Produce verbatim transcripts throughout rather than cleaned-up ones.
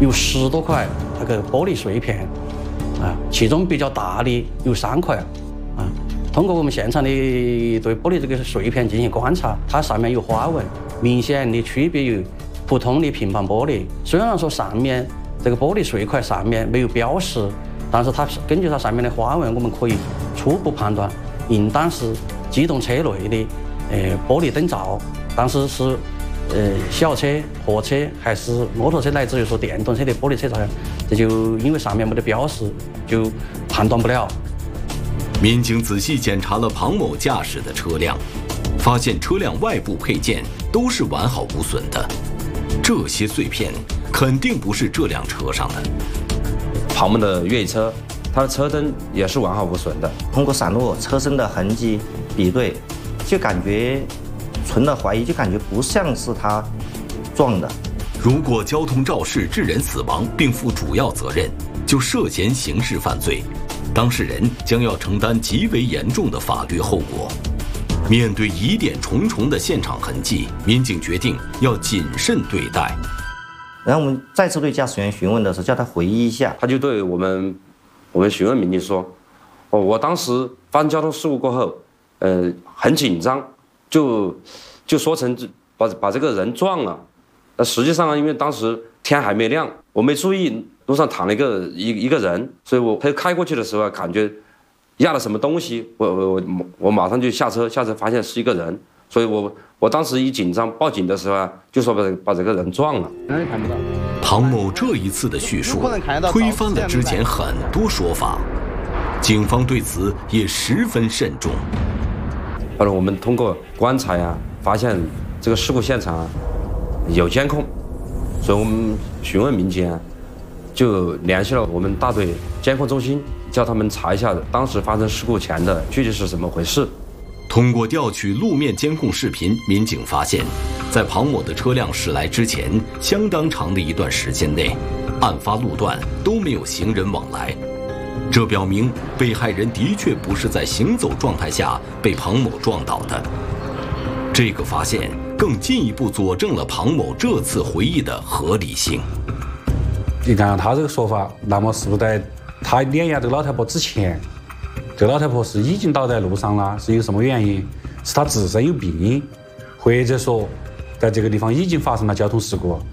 有十多块那个玻璃碎片，啊，其中比较大的有三块，啊，通过我们现场的对玻璃这个碎片进行观察，它上面有花纹，明显的区别于普通的平板玻璃。虽然说上面这个玻璃碎块上面没有标识，但是它根据它上面的花纹，我们可以初步判断，应当是机动车内的呃玻璃灯罩，但是是。 呃，小车、货车还是摩托车，乃至于说电动车的玻璃车罩，这就因为上面没得标识，就判断不了。 民警仔细检查了庞某驾驶的车辆，发现车辆外部配件都是完好无损的，这些碎片肯定不是这辆车上的。 庞某的越野车，它的车灯也是完好无损的。 通过闪落车身的痕迹比对，就感觉。 存了怀疑，就感觉不像是他撞的。 如果交通肇事致人死亡并负主要责任，就涉嫌刑事犯罪，当事人将要承担极为严重的法律后果。面对疑点重重的现场痕迹，民警决定要谨慎对待。 然后我们再次对驾驶员询问的时候，叫他回忆一下， 他就对我们我们询问民警说：“哦，我当时发生交通事故过后，呃，很紧张。” 就就说成把把这个人撞了，那实际上因为当时天还没亮，我没注意路上躺了一个一一个人，所以我他开过去的时候感觉压了什么东西，我我我我马上就下车，下车发现是一个人，所以我我当时一紧张报警的时候啊，就说把把这个人撞了。 嗯，看不到。 庞某这一次的叙述推翻了之前很多说法，警方对此也十分慎重。 后来我们通过观察呀，发现这个事故现场啊有监控，所以我们询问民警啊，就联系了我们大队监控中心，叫他们查一下当时发生事故前的具体是怎么回事。 通过调取路面监控视频，民警发现，在庞某的车辆驶来之前，相当长的一段时间内，案发路段都没有行人往来。 这表明被害人的确不是在行走状态下被庞某撞倒的。这个发现更进一步佐证了庞某这次回忆的合理性。 你看他这个说法，那么是不是在他碾压这个老太婆之前，这个老太婆是已经倒在路上了？是因为什么原因？是她自身有病，或者说在这个地方已经发生了交通事故？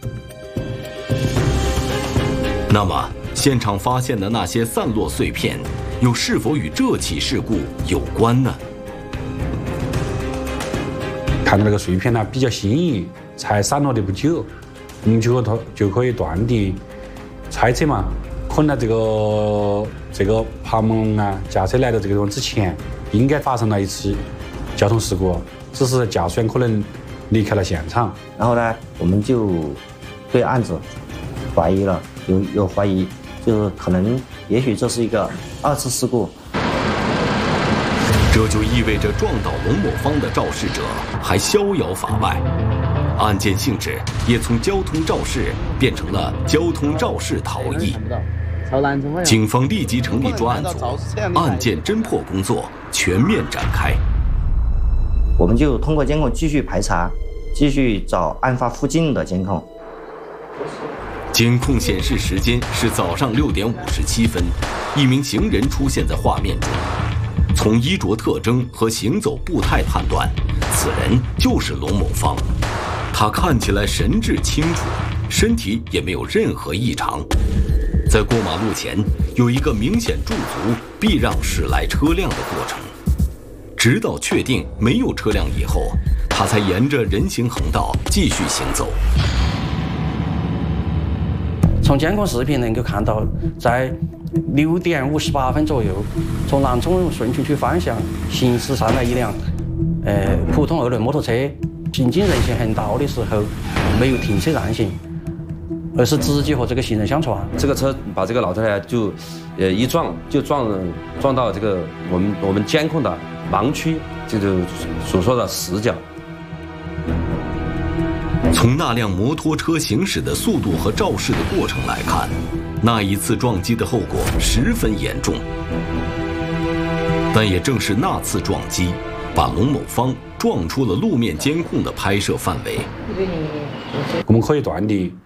那么？ 现场发现的那些散落碎片，又是否与这起事故有关呢？ 看到那个碎片呢比较新颖，才散落的不久，我们就可就可以断定，猜测嘛，可能这个这个庞某啊驾车来到这个地方之前，应该发生了一次交通事故，只是驾驶员可能离开了现场。 然后呢，我们就对案子怀疑了，有有怀疑。 就是可能，也许这是一个二次事故。 这就意味着撞倒龙某芳的肇事者还逍遥法外，案件性质也从交通肇事变成了交通肇事逃逸。警方立即成立专案组，案件侦破工作全面展开。 我们就通过监控继续排查，继续找案发附近的监控。 监控显示时间是早上六点五十七分，一名行人出现在画面中。从衣着特征和行走步态判断，此人就是龙某芳。他看起来神志清楚，身体也没有任何异常。在过马路前有一个明显驻足避让驶来车辆的过程，直到确定没有车辆以后，他才沿着人行横道继续行走。 从监控视频能够看到，在六点五十八分左右，从南充顺群区方向行驶上来一辆呃普通二轮摩托车，行经人行横道的时候没有停车让行，而是直接和这个行人相撞。 这个车把这个老太太就呃一撞，就撞撞到这个我们我们监控的盲区，这就所说的死角。 从那辆摩托车行驶的速度和肇事的过程来看，那一次撞击的后果十分严重。但也正是那次撞击，把龙某芳撞出了路面监控的拍摄范围。 我们可以断定，